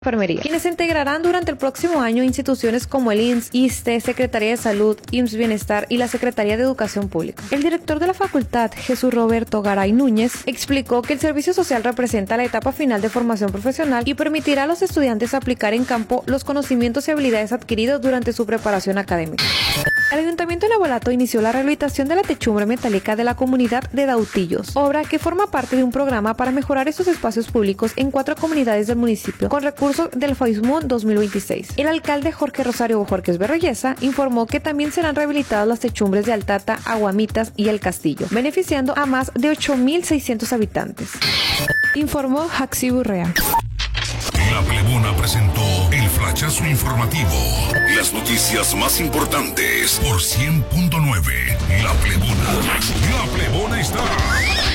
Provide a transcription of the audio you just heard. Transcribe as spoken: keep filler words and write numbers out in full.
Enfermería, quienes se integrarán durante el próximo año instituciones como el I M S S, ISSSTE, Secretaría de Salud, I M S S Bienestar y la Secretaría de Educación Pública. El director de la facultad, Jesús Roberto Garay Núñez, explicó que el servicio social representa la etapa final de formación profesional y permitirá a los estudiantes aplicar en campo los conocimientos y habilidades adquiridos durante su preparación académica. El Ayuntamiento de Navolato inició la rehabilitación de la techumbre metálica de la comunidad de Dautillos, obra que forma parte de un programa para mejorar estos espacios públicos en cuatro comunidades del municipio con recursos del FAISMUN dos mil veintiséis. El alcalde Jorge Rosario Jorquez Berroyesa informó que también serán rehabilitadas las techumbres de Altata, Aguamitas y El Castillo, beneficiando a más de ocho mil seiscientos habitantes. Informó Jaxi Burrea. La Plebona presentó el flachazo informativo. Las noticias más importantes por cien punto nueve. La Plebona. La Plebona está